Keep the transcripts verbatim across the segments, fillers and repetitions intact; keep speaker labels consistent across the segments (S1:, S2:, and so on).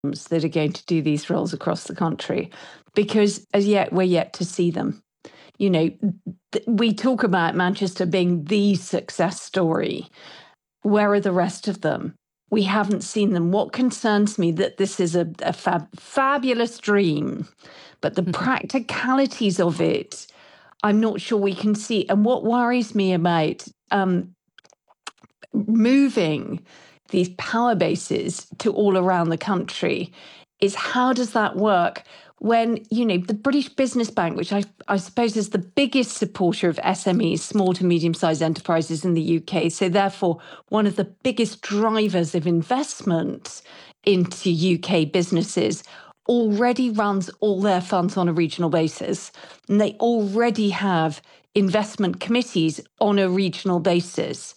S1: that are going to do these roles across the country, because as yet we're yet to see them. You know, th- we talk about Manchester being the success story. Where are the rest of them? We haven't seen them. What concerns me that this is a, a fab, fabulous dream, but the practicalities of it, I'm not sure we can see. And what worries me about um, moving these power bases to all around the country is how does that work when, you know, the British Business Bank, which I, I suppose is the biggest supporter of S M Es, small to medium-sized enterprises in the U K, so therefore one of the biggest drivers of investment into U K businesses, already runs all their funds on a regional basis. And they already have investment committees on a regional basis.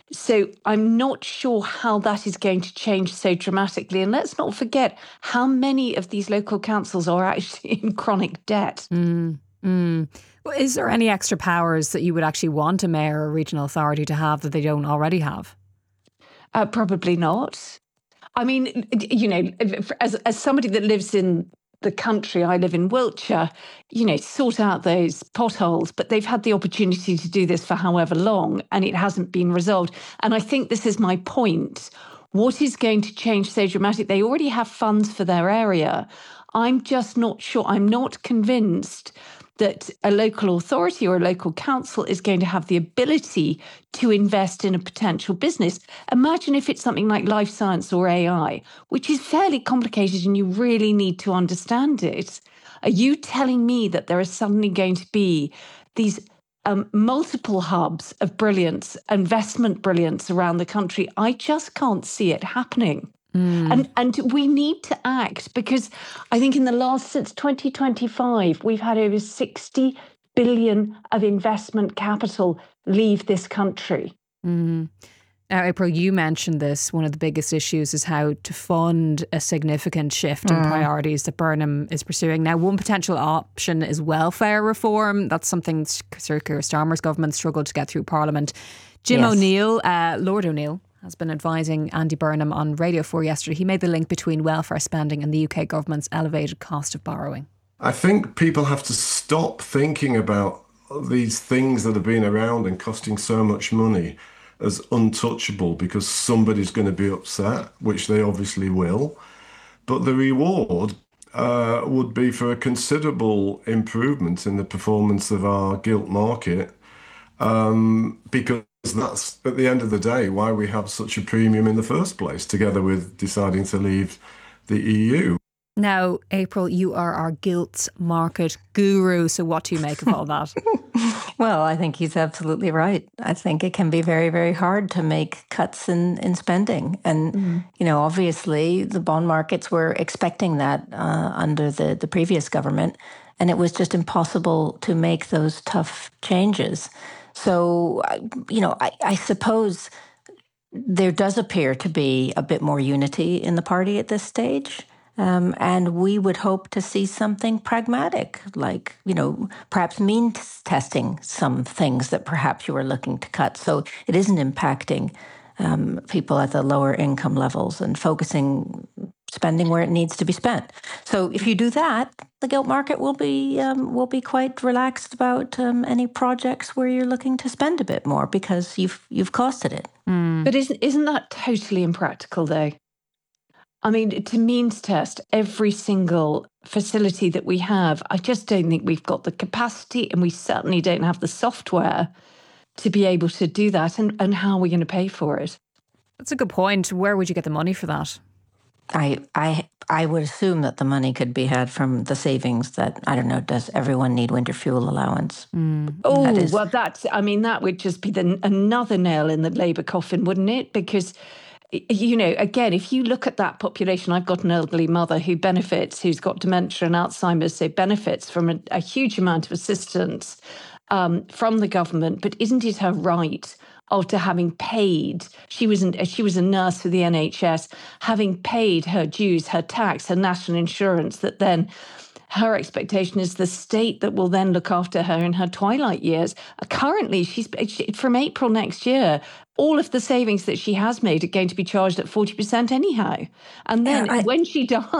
S1: So I'm not sure how that is going to change so dramatically. And let's not forget how many of these local councils are actually in chronic debt.
S2: Mm, mm. Well, is there any extra powers that you would actually want a mayor or regional authority to have that they don't already have?
S1: Uh, probably not. I mean, you know, as, as somebody that lives in the country, I live in Wiltshire, you know, sort out those potholes, but they've had the opportunity to do this for however long and it hasn't been resolved. And I think this is my point. What is going to change so dramatic? They already have funds for their area. I'm just not sure. I'm not convinced that a local authority or a local council is going to have the ability to invest in a potential business. Imagine if it's something like life science or A I, which is fairly complicated and you really need to understand it. Are you telling me that there is suddenly going to be these um, multiple hubs of brilliance, investment brilliance around the country? I just can't see it happening. Mm. And and we need to act, because I think in the last, since twenty twenty-five, we've had over sixty billion of investment capital leave this country.
S2: Mm. Now, April, you mentioned this. One of the biggest issues is how to fund a significant shift in mm. priorities that Burnham is pursuing. Now, one potential option is welfare reform. That's something Sir Keir Starmer's government struggled to get through Parliament. Jim yes. O'Neill, uh, Lord O'Neill, has been advising Andy Burnham on Radio four yesterday. He made the link between welfare spending and the U K government's elevated cost of borrowing.
S3: I think people have to stop thinking about these things that have been around and costing so much money as untouchable because somebody's going to be upset, which they obviously will. But the reward uh, would be for a considerable improvement in the performance of our gilt market, um, because that's, at the end of the day, why we have such a premium in the first place, together with deciding to leave the E U.
S2: Now, April, you are our gilt market guru, so what do you make of all that?
S4: Well, I think he's absolutely right. I think it can be very, very hard to make cuts in, in spending. And, mm. you know, obviously the bond markets were expecting that uh, under the, the previous government, and it was just impossible to make those tough changes. So, you know, I, I suppose there does appear to be a bit more unity in the party at this stage. Um, and we would hope to see something pragmatic, like, you know, perhaps means testing some things that perhaps you were looking to cut. So it isn't impacting um, people at the lower income levels and focusing spending where it needs to be spent. So if you do that, the gilt market will be um, will be quite relaxed about um, any projects where you're looking to spend a bit more because you've you've costed it.
S1: Mm. But isn't isn't that totally impractical, though? I mean, to means test every single facility that we have, I just don't think we've got the capacity, and we certainly don't have the software to be able to do that. And, and how are we going to pay for it?
S2: That's a good point. Where would you get the money for that?
S4: I I I would assume that the money could be had from the savings that, I don't know, does everyone need winter fuel allowance?
S1: Mm. Oh, that is, well, that's, I mean, that would just be the, another nail in the Labour coffin, wouldn't it? Because, you know, again, if you look at that population, I've got an elderly mother who benefits, who's got dementia and Alzheimer's, so benefits from a, a huge amount of assistance um, from the government. But isn't it her right, after having paid, she was an, she was a nurse for the N H S, having paid her dues, her tax, her national insurance, that then her expectation is the state that will then look after her in her twilight years. Currently, she's she, from April next year, all of the savings that she has made are going to be charged at forty percent anyhow. And then
S4: Yeah, I-
S1: when she dies,